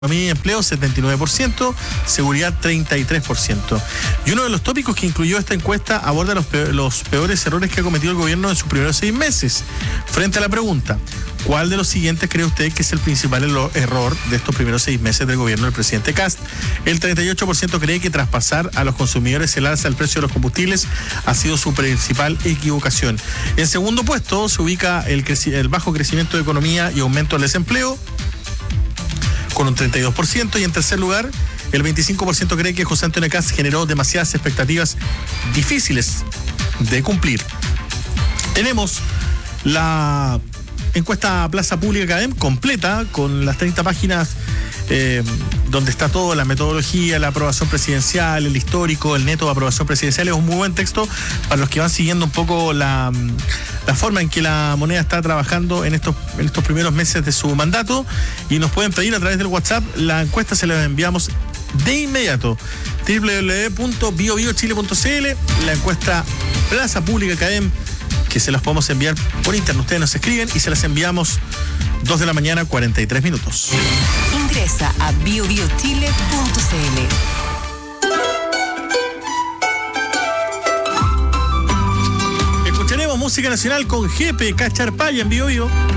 Economía y empleo 79%, seguridad 33%. Y uno de los tópicos que incluyó esta encuesta aborda los peores errores que ha cometido el gobierno en sus primeros 6 meses. Frente a la pregunta, ¿cuál de los siguientes cree usted que es el principal error de estos primeros 6 meses del gobierno del presidente Kast? El 38% cree que traspasar a los consumidores el alza del precio de los combustibles ha sido su principal equivocación. En segundo puesto se ubica el bajo crecimiento de economía y aumento del desempleo, con un 32%, y en tercer lugar, el 25% cree que José Antonio Kast generó demasiadas expectativas difíciles de cumplir. Tenemos la encuesta Plaza Pública Academ completa, con las 30 páginas donde está todo, la metodología, la aprobación presidencial, el histórico, el neto de aprobación presidencial. Es un muy buen texto para los que van siguiendo un poco la forma en que la moneda está trabajando en estos primeros meses de su mandato, y nos pueden pedir a través del WhatsApp. La encuesta se la enviamos de inmediato. www.biobiochile.cl, la encuesta Plaza Pública Academ, que se las podemos enviar por internet. Ustedes nos escriben y se las enviamos 2 de la mañana, 43 minutos. Ingresa a biobiochile.cl. Escucharemos música nacional con Jepe Cacharpaya en Bio Bio.